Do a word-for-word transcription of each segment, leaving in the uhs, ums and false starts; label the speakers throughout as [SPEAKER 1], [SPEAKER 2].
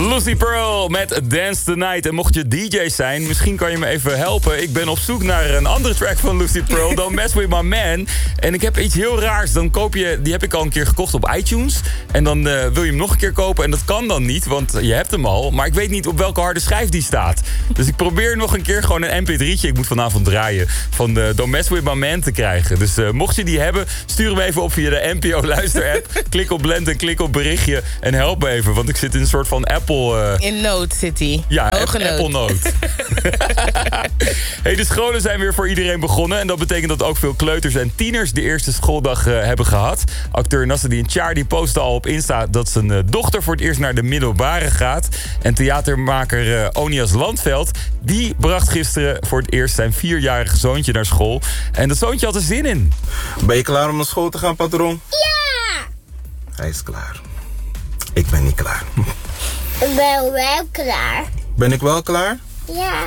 [SPEAKER 1] Lucy Pearl met Dance the Night. En mocht je D J zijn, misschien kan je me even helpen. Ik ben op zoek naar een andere track van Lucy Pearl, Don't Mess With My Man. En ik heb iets heel raars. Dan koop je, die heb ik al een keer gekocht op iTunes. En dan uh, wil je hem nog een keer kopen. En dat kan dan niet, want je hebt hem al. Maar ik weet niet op welke harde schijf die staat. Dus ik probeer nog een keer gewoon een M P drietje. Ik moet vanavond draaien. Van de Don't Mess With My Man te krijgen. Dus uh, mocht je die hebben, stuur hem even op via de N P O luisterapp. Klik op blend en klik op berichtje. En help me even, want ik zit in een soort van Apple... Uh...
[SPEAKER 2] In nood zit hij.
[SPEAKER 1] Ja, Apple nood. Hey, de scholen zijn weer voor iedereen begonnen. En dat betekent dat ook veel kleuters en tieners de eerste schooldag uh, hebben gehad. Acteur Nasreddine Char die postte al op Insta dat zijn uh, dochter voor het eerst naar de middelbare gaat. En theatermaker uh, Onias Landveld, die bracht gisteren voor het eerst zijn vierjarige zoontje naar school. En dat zoontje had er zin in.
[SPEAKER 3] Ben je klaar om naar school te gaan, patroon?
[SPEAKER 4] Ja!
[SPEAKER 3] Hij is klaar. Ik ben niet klaar.
[SPEAKER 4] Ik ben wel klaar.
[SPEAKER 3] Ben ik wel klaar?
[SPEAKER 4] Ja.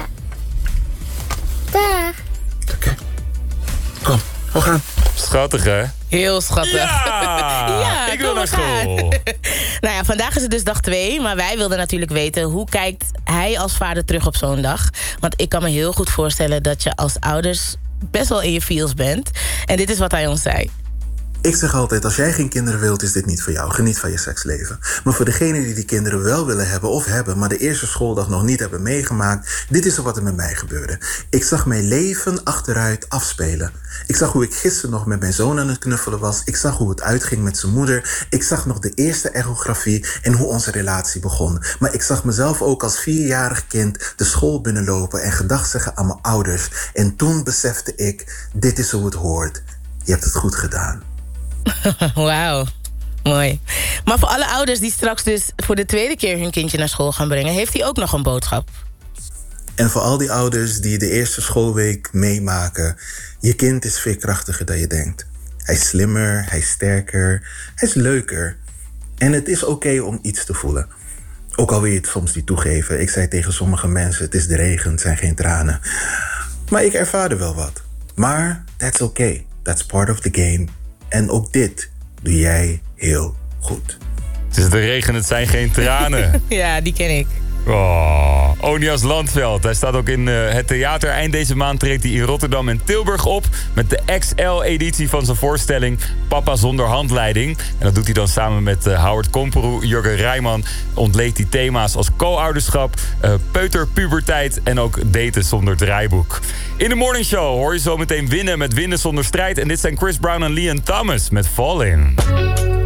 [SPEAKER 4] Dag.
[SPEAKER 3] Oké. Okay. Kom, we gaan.
[SPEAKER 1] Schattig, hè?
[SPEAKER 2] Heel schattig.
[SPEAKER 1] Ja,
[SPEAKER 2] ja
[SPEAKER 1] ik wil naar school.
[SPEAKER 2] Nou ja, vandaag is het dus dag twee. Maar wij wilden natuurlijk weten, hoe kijkt hij als vader terug op zo'n dag? Want ik kan me heel goed voorstellen dat je als ouders best wel in je feels bent. En dit is wat hij ons zei.
[SPEAKER 5] Ik zeg altijd, als jij geen kinderen wilt, is dit niet voor jou. Geniet van je seksleven. Maar voor degenen die die kinderen wel willen hebben of hebben, maar de eerste schooldag nog niet hebben meegemaakt, dit is er wat er met mij gebeurde. Ik zag mijn leven achteruit afspelen. Ik zag hoe ik gisteren nog met mijn zoon aan het knuffelen was. Ik zag hoe het uitging met zijn moeder. Ik zag nog de eerste echografie en hoe onze relatie begon. Maar ik zag mezelf ook als vierjarig kind de school binnenlopen en gedag zeggen aan mijn ouders. En toen besefte ik, dit is hoe het hoort. Je hebt het goed gedaan.
[SPEAKER 2] Wauw, mooi. Maar voor alle ouders die straks dus voor de tweede keer hun kindje naar school gaan brengen, heeft hij ook nog een boodschap?
[SPEAKER 5] En voor al die ouders die de eerste schoolweek meemaken, je kind is veerkrachtiger dan je denkt. Hij is slimmer, hij is sterker, hij is leuker. En het is oké okay om iets te voelen. Ook al wil je het soms niet toegeven. Ik zei tegen sommige mensen, het is de regen, het zijn geen tranen. Maar ik ervaarde wel wat. Maar that's okay. That's part of the game. En ook dit doe jij heel goed.
[SPEAKER 1] Het is de regen, het zijn geen tranen.
[SPEAKER 2] Ja, die ken ik.
[SPEAKER 1] Oh, Onias Landveld. Hij staat ook in uh, het theater. Eind deze maand treedt hij in Rotterdam en Tilburg op met de X L-editie van zijn voorstelling Papa zonder handleiding. En dat doet hij dan samen met uh, Howard Komperoe, Jurgen Rijman. Ontleedt hij thema's als co-ouderschap, uh, peuterpuberteit en ook daten zonder draaiboek. In de morningshow hoor je zo meteen winnen met Winnen zonder strijd. En dit zijn Chris Brown en Leon Thomas met Fall In.